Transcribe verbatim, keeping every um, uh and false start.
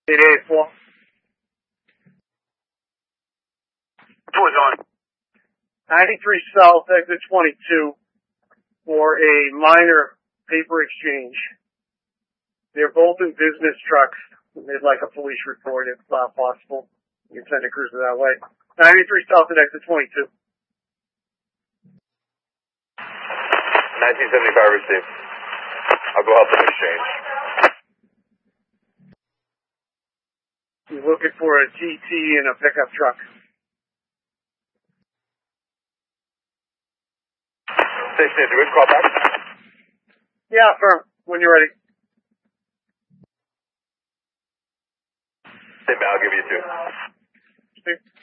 eight eight four. Two is on. ninety-three South, exit twenty-two, for a minor paper exchange. They're both in business trucks. They'd like a police report if uh, possible. You can send a cruiser that way. ninety-three South at exit twenty-two. nineteen seventy-five received. I'll go help them exchange. You're looking for a G T and a pickup truck. Station is good. Call back. Yeah, firm. When you're ready. I'll give you two. See?